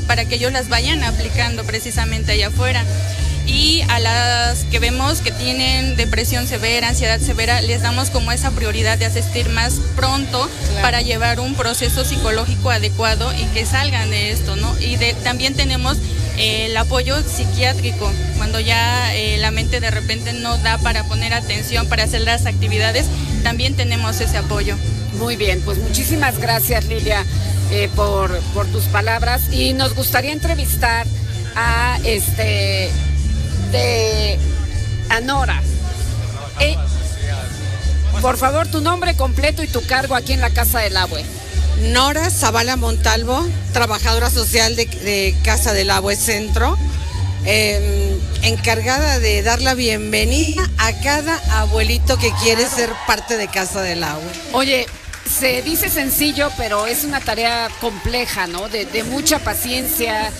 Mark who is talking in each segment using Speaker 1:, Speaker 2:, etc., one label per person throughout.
Speaker 1: para que ellos las vayan aplicando precisamente allá afuera. Y a las que vemos que tienen depresión severa, ansiedad severa, les damos como esa prioridad de asistir más pronto, claro, para llevar un proceso psicológico adecuado y que salgan de esto, ¿no? Y también tenemos el apoyo psiquiátrico, cuando ya la mente de repente no da para poner atención, para hacer las actividades, también tenemos ese apoyo.
Speaker 2: Muy bien, pues muchísimas gracias, Lilia, por tus palabras, y nos gustaría entrevistar a a Nora. Por favor, tu nombre completo y tu cargo aquí en la Casa del Abue.
Speaker 3: Nora Zavala Montalvo, trabajadora social de Casa del Abue Centro, encargada de dar la bienvenida a cada abuelito que quiere ser parte de Casa del Abue.
Speaker 2: Oye, se dice sencillo, pero es una tarea compleja, ¿no? De mucha paciencia,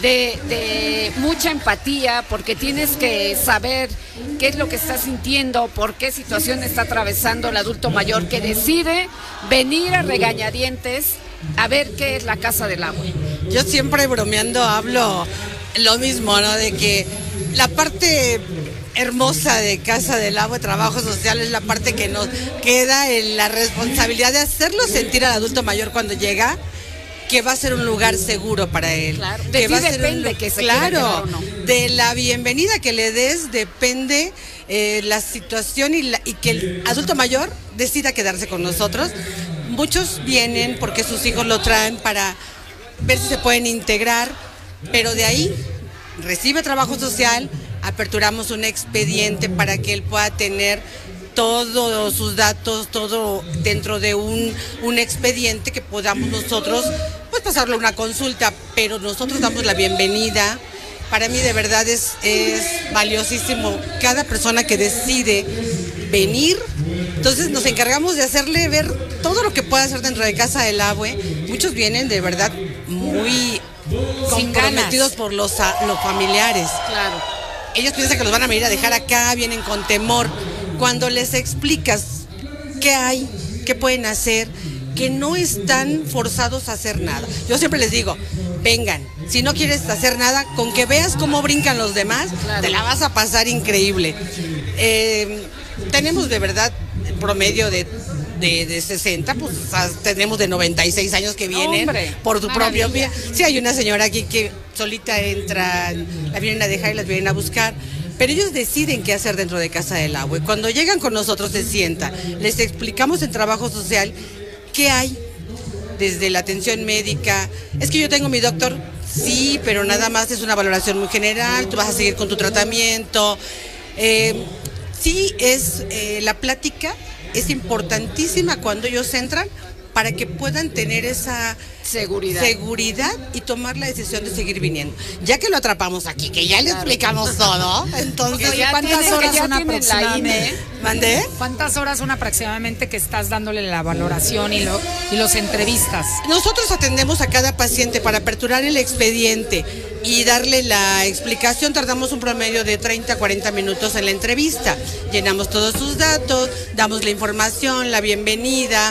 Speaker 2: de mucha empatía, porque tienes que saber qué es lo que está sintiendo, por qué situación está atravesando el adulto mayor que decide venir a regañadientes a ver qué es la Casa del Abue.
Speaker 3: Yo siempre bromeando hablo lo mismo, ¿no? De que la parte hermosa de Casa del Abue, trabajo social, es la parte que nos queda en la responsabilidad de hacerlo sentir al adulto mayor cuando llega que va a ser un lugar seguro para él.
Speaker 2: Claro,
Speaker 3: que va a ser
Speaker 2: depende que se
Speaker 3: claro,
Speaker 2: o no.
Speaker 3: De la bienvenida que le des depende la situación y que el adulto mayor decida quedarse con nosotros. Muchos vienen porque sus hijos lo traen para ver si se pueden integrar, pero de ahí recibe trabajo social, aperturamos un expediente para que él pueda tener todos sus datos, todo dentro de un expediente que podamos nosotros pues pasarlo a una consulta, pero nosotros damos la bienvenida. Para mí de verdad es valiosísimo cada persona que decide venir. Entonces nos encargamos de hacerle ver todo lo que puede hacer dentro de Casa del Abue. Muchos vienen de verdad muy comprometidos por los familiares.
Speaker 2: Claro.
Speaker 3: Ellos piensan que los van a venir a dejar acá, vienen con temor. Cuando les explicas qué hay, qué pueden hacer, que no están forzados a hacer nada. Yo siempre les digo, vengan, si no quieres hacer nada, con que veas cómo brincan los demás, claro, te la vas a pasar increíble. Tenemos de verdad promedio de 60, pues tenemos de 96 años que vienen. ¡Hombre! Por su propio pie. Sí, hay una señora aquí que solita entra, la vienen a dejar y las vienen a buscar. Pero ellos deciden qué hacer dentro de Casa del Abue. Cuando llegan con nosotros se sientan, les explicamos en trabajo social qué hay, desde la atención médica. Es que yo tengo mi doctor, sí, pero nada más es una valoración muy general, tú vas a seguir con tu tratamiento. Sí, la plática es importantísima cuando ellos entran para que puedan tener esa seguridad y tomar la decisión de seguir viniendo. Ya que lo atrapamos aquí, que ya le explicamos todo, entonces
Speaker 4: ¿cuántas horas son aproximadamente?
Speaker 3: ¿Mandé?
Speaker 4: ¿Cuántas horas son aproximadamente que estás dándole la valoración y los entrevistas?
Speaker 3: Nosotros atendemos a cada paciente para aperturar el expediente y darle la explicación. Tardamos un promedio de 30 a 40 minutos en la entrevista. Llenamos todos sus datos, damos la información, la bienvenida,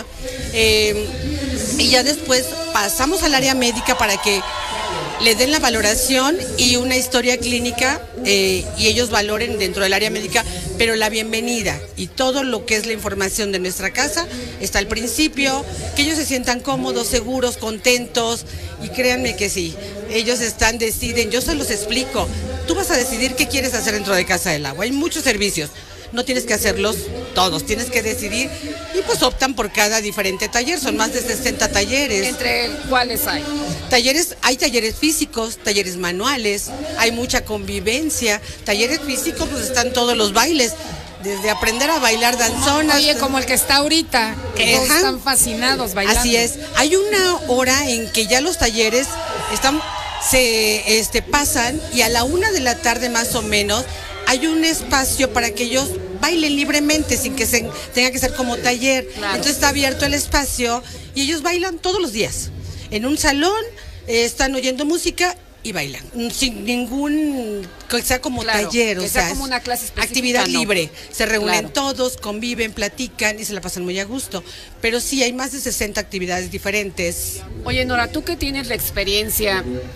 Speaker 3: y ya después pasamos al área médica para que le den la valoración y una historia clínica, y ellos valoren dentro del área médica, pero la bienvenida y todo lo que es la información de nuestra casa está al principio, que ellos se sientan cómodos, seguros, contentos, y créanme que sí, ellos deciden, yo se los explico, tú vas a decidir qué quieres hacer dentro de Casa del Abue. Hay muchos servicios, no tienes que hacerlos todos, tienes que decidir y pues optan por cada diferente taller, son más de 60 talleres.
Speaker 2: ¿Entre cuáles hay?
Speaker 3: Hay talleres físicos, talleres manuales, hay mucha convivencia. Talleres físicos pues están todos los bailes, desde aprender a bailar danzonas.
Speaker 4: Oye, como el que está ahorita, que todos están fascinados bailando.
Speaker 3: Así es, hay una hora en que ya los talleres se pasan y a la 1 de la tarde más o menos hay un espacio para que ellos bailen libremente sin que tenga que ser como taller. Claro. Entonces está abierto el espacio y ellos bailan todos los días. En un salón están oyendo música y bailan, sin ningún, que sea como taller,
Speaker 2: que sea como una clase específica,
Speaker 3: actividad libre. Se reúnen todos, conviven, platican y se la pasan muy a gusto. Pero sí, hay más de 60 actividades diferentes.
Speaker 2: Oye, Nora, tú que tienes la experiencia